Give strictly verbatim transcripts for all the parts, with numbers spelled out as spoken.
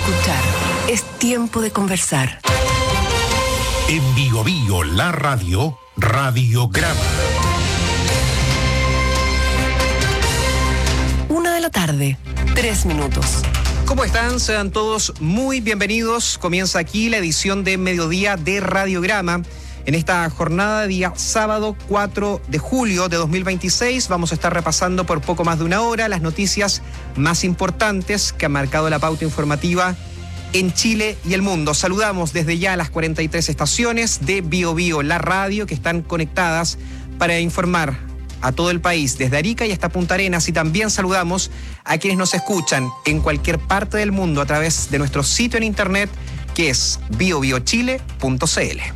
escuchar. Es tiempo de conversar. En Bio Bio, la radio, Radiograma. Una de la tarde, tres minutos. ¿Cómo están? Sean todos muy bienvenidos. Comienza aquí la edición de Mediodía de Radiograma. En esta jornada de día sábado cuatro de julio de dos mil veintiséis vamos a estar repasando por poco más de una hora las noticias más importantes que han marcado la pauta informativa en Chile y el mundo. Saludamos desde ya a las cuarenta y tres estaciones de Bio Bio, la radio, que están conectadas para informar a todo el país, desde Arica y hasta Punta Arenas, y también saludamos a quienes nos escuchan en cualquier parte del mundo a través de nuestro sitio en internet, que es bio bio chile punto c l.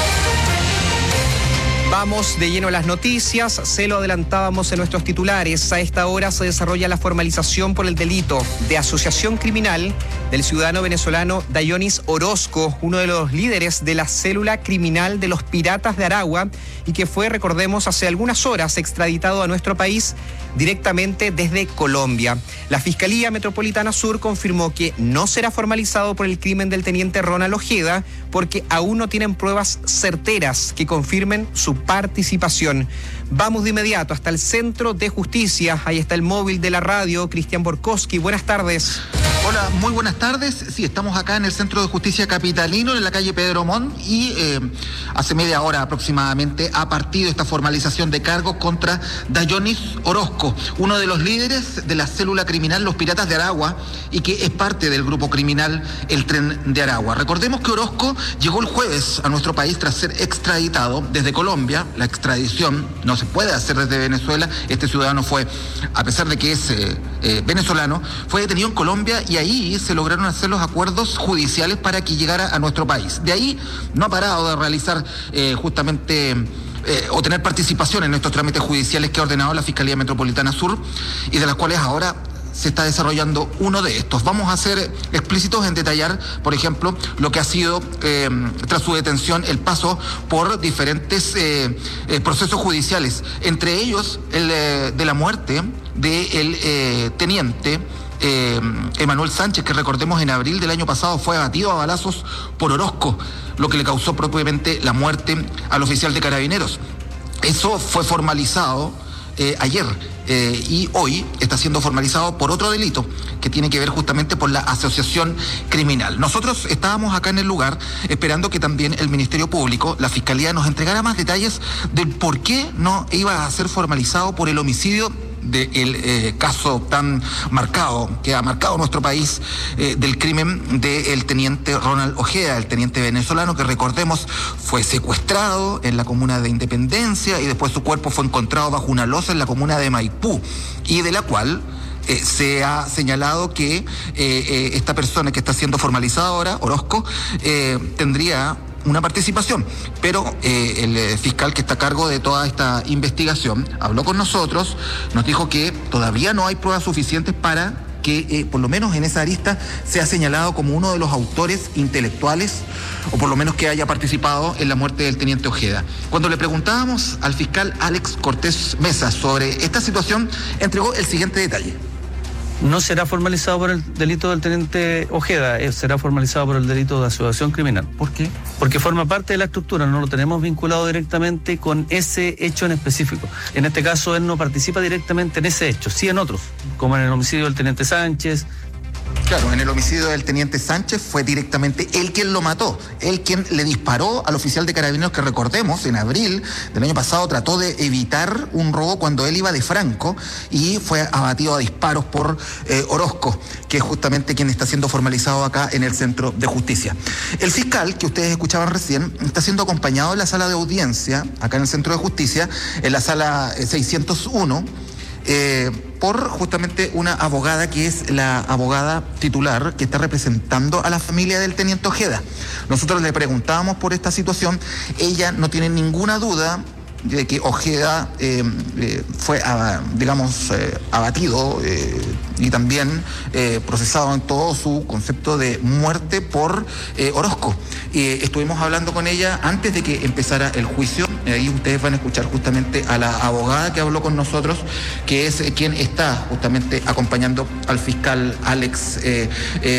Vamos de lleno a las noticias. Se lo adelantábamos en nuestros titulares. A esta hora se desarrolla la formalización por el delito de asociación criminal del ciudadano venezolano Dayonis Orozco, uno de los líderes de la célula criminal de los Piratas de Aragua, y que fue, recordemos, hace algunas horas extraditado a nuestro país directamente desde Colombia. La Fiscalía Metropolitana Sur confirmó que no será formalizado por el crimen del teniente Ronald Ojeda porque aún no tienen pruebas certeras que confirmen su participación. Vamos de inmediato hasta el Centro de Justicia. Ahí está el móvil de la radio, Cristian Borkowski. Buenas tardes. Hola, muy buenas tardes. Sí, estamos acá en el Centro de Justicia Capitalino, en la calle Pedro Montt, y eh, hace media hora aproximadamente ha partido esta formalización de cargos contra Dayonis Orozco, uno de los líderes de la célula criminal Los Piratas de Aragua y que es parte del grupo criminal El Tren de Aragua. Recordemos que Orozco llegó el jueves a nuestro país tras ser extraditado desde Colombia. La extradición no se puede hacer desde Venezuela. Este ciudadano fue, a pesar de que es eh, eh, venezolano, fue detenido en Colombia y ahí se lograron hacer los acuerdos judiciales para que llegara a nuestro país. De ahí no ha parado de realizar eh, justamente eh, o tener participación en estos trámites judiciales que ha ordenado la Fiscalía Metropolitana Sur y de las cuales ahora se está desarrollando uno de estos. Vamos a ser explícitos en detallar, por ejemplo, lo que ha sido, eh, tras su detención, el paso por diferentes eh, eh, procesos judiciales, entre ellos el eh, de la muerte del eh, teniente Eh, Emanuel Sánchez, que recordemos en abril del año pasado fue abatido a balazos por Orozco, lo que le causó propiamente la muerte al oficial de Carabineros. Eso fue formalizado eh, ayer eh, y hoy está siendo formalizado por otro delito que tiene que ver justamente por la asociación criminal. Nosotros estábamos acá en el lugar esperando que también el Ministerio Público, la Fiscalía, nos entregara más detalles del por qué no iba a ser formalizado por el homicidio del eh, caso tan marcado, que ha marcado nuestro país, eh, del crimen del teniente Ronald Ojeda, el teniente venezolano que, recordemos, fue secuestrado en la comuna de Independencia y después su cuerpo fue encontrado bajo una losa en la comuna de Maipú, y de la cual Eh, se ha señalado que eh, eh, esta persona que está siendo formalizada ahora, Orozco, eh, tendría una participación, pero eh, el eh, fiscal que está a cargo de toda esta investigación habló con nosotros, nos dijo que todavía no hay pruebas suficientes para que eh, por lo menos en esa arista sea señalado como uno de los autores intelectuales, o por lo menos que haya participado en la muerte del teniente Ojeda. Cuando le preguntábamos al fiscal Alex Cortés Mesa sobre esta situación, entregó el siguiente detalle. No será formalizado por el delito del teniente Ojeda, eh, será formalizado por el delito de asociación criminal. ¿Por qué? Porque forma parte de la estructura, no lo tenemos vinculado directamente con ese hecho en específico. En este caso, él no participa directamente en ese hecho, sí en otros, como en el homicidio del teniente Sánchez. Claro, en el homicidio del teniente Sánchez fue directamente él quien lo mató, él quien le disparó al oficial de Carabineros que, recordemos, en abril del año pasado trató de evitar un robo cuando él iba de franco y fue abatido a disparos por eh, Orozco, que es justamente quien está siendo formalizado acá en el Centro de Justicia. El fiscal, que ustedes escuchaban recién, está siendo acompañado en la sala de audiencia, acá en el Centro de Justicia, en la sala seiscientos uno, Eh, por justamente una abogada que es la abogada titular que está representando a la familia del teniente Ojeda. Nosotros le preguntábamos por esta situación, ella no tiene ninguna duda de que Ojeda eh, eh, fue, a, digamos, eh, abatido eh, y también eh, procesado en todo su concepto de muerte por eh, Orozco. Eh, estuvimos hablando con ella antes de que empezara el juicio. Ahí ustedes van a escuchar justamente a la abogada que habló con nosotros, que es eh, quien está justamente acompañando al fiscal Alex eh, eh,